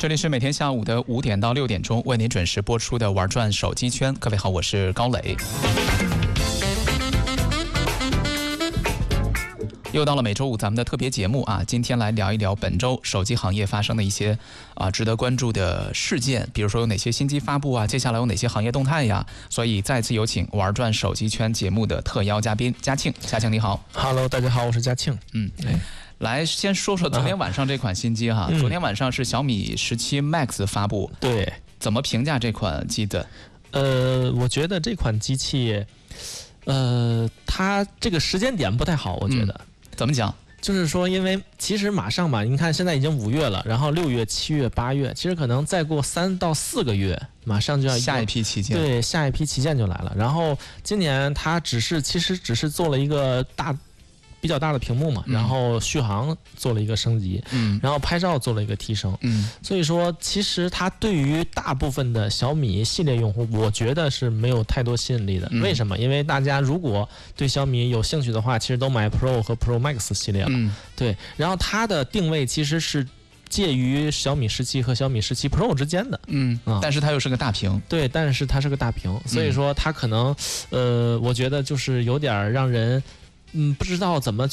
这里是每天下午的5点到6点钟为您准时播出的玩转手机圈。各位好，我是高磊。又到了每周五咱们的特别节目啊，今天来聊一聊本周手机行业发生的一些值得关注的事件，比如说有哪些新机发布啊，接下来有哪些行业动态呀？所以再次有请玩转手机圈节目的特邀嘉宾嘉庆。嘉庆你好。 Hello， 大家好，我是嘉庆。 来先说说昨天晚上这款新机哈。昨天晚上是小米17 Max 发布， 对， 怎么评价这款机子？ 我觉得这款机器，它这个时间点不太好，我觉得。 怎么讲？ 就是说，因为其实马上吧，你看现在已经5月了，然后6月、7月、8月，其实可能再过3到4个月，马上就要下一批旗舰。 对，下一批旗舰就来了。然后今年它其实只是做了一个比较大的屏幕嘛，然后续航做了一个升级，然后拍照做了一个提升，所以说其实它对于大部分的小米系列用户，我觉得是没有太多吸引力的。为什么？因为大家如果对小米有兴趣的话，其实都买 Pro 和 Pro Max 系列了，对，然后它的定位其实是介于小米17和小米17 Pro 之间的， 但是它又是个大屏， 对，但是它是个大屏，所以说它可能，我觉得就是有点让人。不知道怎么